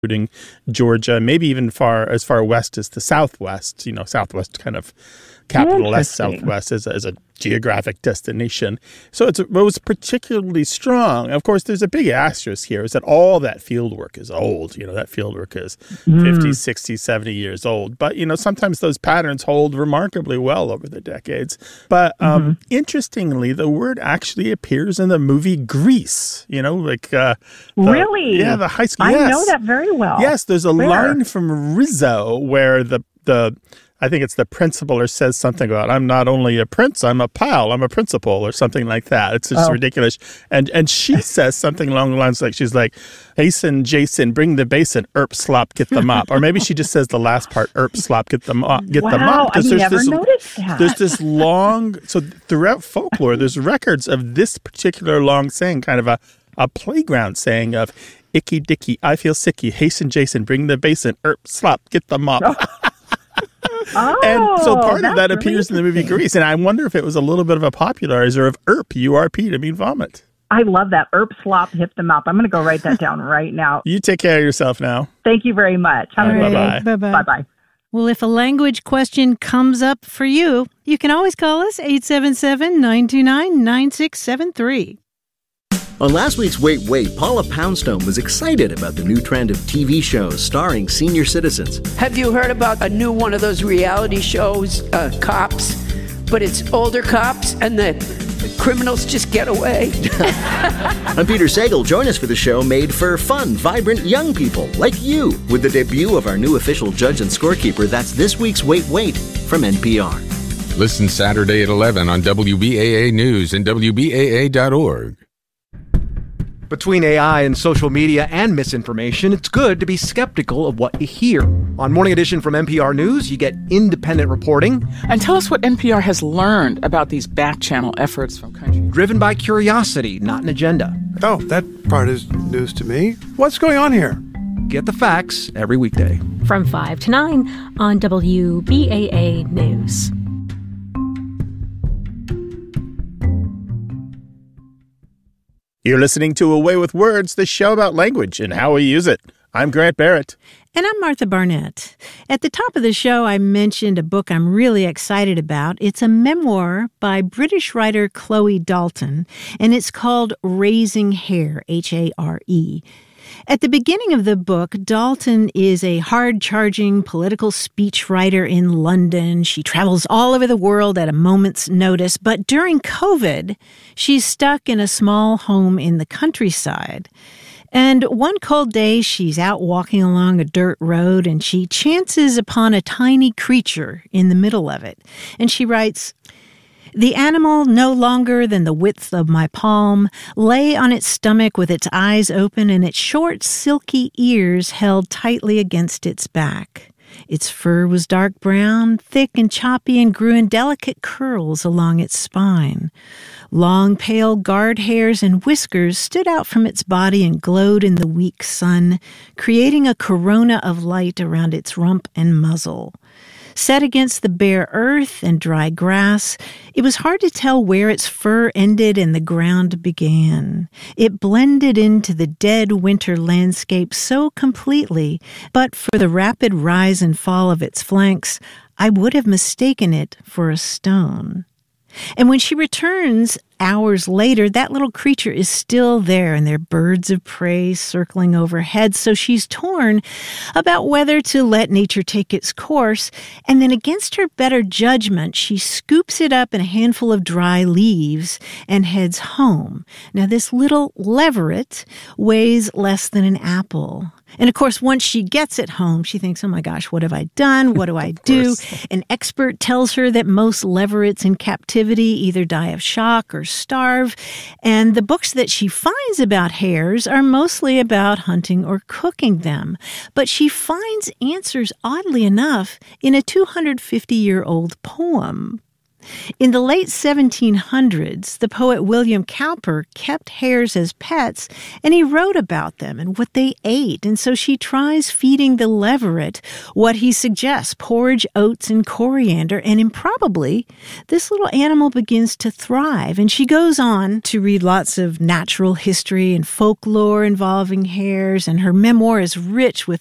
including Georgia, maybe even as far west as the Southwest, Southwest kind of capital S Southwest as a geographic destination. So it was particularly strong. Of course, there's a big asterisk here, is that all that field work is old. That field work is 50, 60, 70 years old. But, sometimes those patterns hold remarkably well over the decades. But interestingly, the word actually appears in the movie Grease, Really? Yeah, the high school. I Yes. know that very well. Yes, there's a line from Rizzo where I think it's the principal says something about, I'm not only a prince, I'm a pal, I'm a principal, or something like that. It's just ridiculous. And she says something along the lines she's like, hasten, Jason, bring the basin, slop, get the mop. Or maybe she just says the last part, slop, get the mop. The mop. I never noticed that. There's this long, so throughout folklore, there's records of this particular long saying, kind of a playground saying of, icky dicky, I feel sicky, hasten, Jason, bring the basin, slop, get the mop. And so part of that appears in the movie Grease. And I wonder if it was a little bit of a popularizer of URP, to mean vomit. I love that. Slop, hit the mop. I'm going to go write that down right now. You take care of yourself now. Thank you very much. Have a good day. Bye-bye. Bye-bye. Well, if a language question comes up for you, you can always call us 877-929-9673. On last week's Wait, Paula Poundstone was excited about the new trend of TV shows starring senior citizens. Have you heard about a new one of those reality shows, Cops? But it's older cops and the criminals just get away. I'm Peter Sagal. Join us for the show made for fun, vibrant young people like you with the debut of our new official judge and scorekeeper. That's this week's Wait from NPR. Listen Saturday at 11 on WBAA News and WBAA.org. Between AI and social media and misinformation, it's good to be skeptical of what you hear. On Morning Edition from NPR News, you get independent reporting. And tell us what NPR has learned about these back-channel efforts from countries. Driven by curiosity, not an agenda. Oh, that part is news to me. What's going on here? Get the facts every weekday. From 5 to 9 on WBAA News. You're listening to A Way with Words, the show about language and how we use it. I'm Grant Barrett. And I'm Martha Barnett. At the top of the show, I mentioned a book I'm really excited about. It's a memoir by British writer Chloe Dalton, and it's called Raising Hare, Hare. At the beginning of the book, Dalton is a hard-charging political speechwriter in London. She travels all over the world at a moment's notice, but during COVID, she's stuck in a small home in the countryside. And one cold day, she's out walking along a dirt road, and she chances upon a tiny creature in the middle of it. And she writes, "The animal, no longer than the width of my palm, lay on its stomach with its eyes open and its short, silky ears held tightly against its back. Its fur was dark brown, thick and choppy, and grew in delicate curls along its spine. Long, pale guard hairs and whiskers stood out from its body and glowed in the weak sun, creating a corona of light around its rump and muzzle. Set against the bare earth and dry grass, it was hard to tell where its fur ended and the ground began. It blended into the dead winter landscape so completely, but for the rapid rise and fall of its flanks, I would have mistaken it for a stone." And when she returns hours later, that little creature is still there, and there are birds of prey circling overhead. So she's torn about whether to let nature take its course. And then against her better judgment, she scoops it up in a handful of dry leaves and heads home. Now, this little leveret weighs less than an apple. And of course, once she gets it home, she thinks, oh my gosh, what have I done? What do I do? An expert tells her that most leverets in captivity either die of shock or starve. And the books that she finds about hares are mostly about hunting or cooking them. But she finds answers, oddly enough, in a 250-year-old poem. In the late 1700s, the poet William Cowper kept hares as pets, and he wrote about them and what they ate. And so she tries feeding the leveret what he suggests, porridge, oats, and coriander. And improbably, this little animal begins to thrive. And she goes on to read lots of natural history and folklore involving hares. And her memoir is rich with